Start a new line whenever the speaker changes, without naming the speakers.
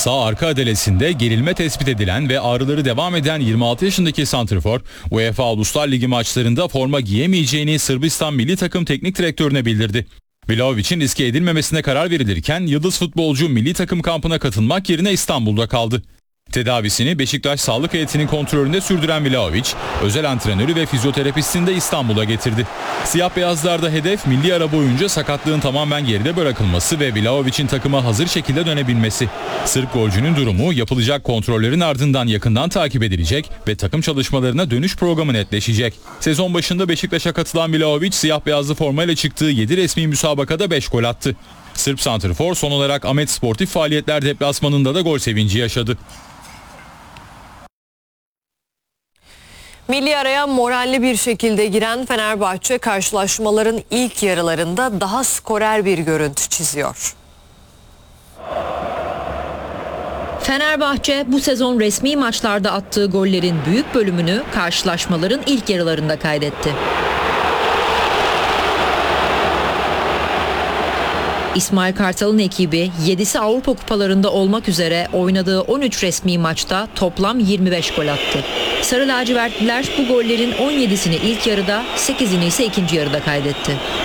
Sağ arka adalesinde gerilme tespit edilen ve ağrıları devam eden 26 yaşındaki santrfor, UEFA Uluslar Ligi maçlarında forma giyemeyeceğini Sırbistan milli takım teknik direktörüne bildirdi. Vlahovic'in riske edilmemesine karar verilirken yıldız futbolcu milli takım kampına katılmak yerine İstanbul'da kaldı. Tedavisini Beşiktaş sağlık heyetinin kontrolünde sürdüren Vlahovic, özel antrenörü ve fizyoterapistini de İstanbul'a getirdi. Siyah beyazlarda hedef milli ara boyunca sakatlığın tamamen geride bırakılması ve Vlahovic'in takıma hazır şekilde dönebilmesi. Sırp golcünün durumu yapılacak kontrollerin ardından yakından takip edilecek ve takım çalışmalarına dönüş programı netleşecek. Sezon başında Beşiktaş'a katılan Vlahovic siyah beyazlı formayla çıktığı 7 resmi müsabakada 5 gol attı. Sırp santrfor son olarak Ahmet Sportif Faaliyetler deplasmanında da gol sevinci yaşadı.
Milli araya moralli bir şekilde giren Fenerbahçe karşılaşmaların ilk yarılarında daha skorer bir görüntü çiziyor.
Fenerbahçe bu sezon resmi maçlarda attığı gollerin büyük bölümünü karşılaşmaların ilk yarılarında kaydetti. İsmail Kartal'ın ekibi 7'si Avrupa kupalarında olmak üzere oynadığı 13 resmi maçta toplam 25 gol attı. Sarı lacivertliler bu gollerin 17'sini ilk yarıda, 8'ini ise ikinci yarıda kaydetti.